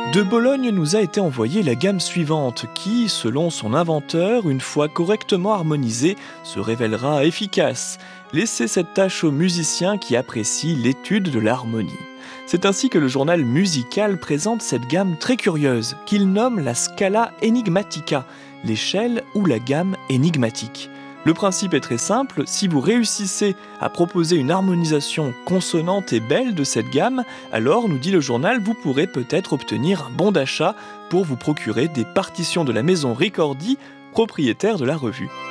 De Bologne nous a été envoyée la gamme suivante qui, selon son inventeur, une fois correctement harmonisée, se révélera efficace. Laissez cette tâche aux musiciens qui apprécient l'étude de l'harmonie. C'est ainsi que le journal musical présente cette gamme très curieuse, qu'il nomme la Scala Enigmatica, l'échelle ou la gamme énigmatique. Le principe est très simple, si vous réussissez à proposer une harmonisation consonante et belle de cette gamme, alors, nous dit le journal, vous pourrez peut-être obtenir un bon d'achat pour vous procurer des partitions de la maison Ricordi, propriétaire de la revue.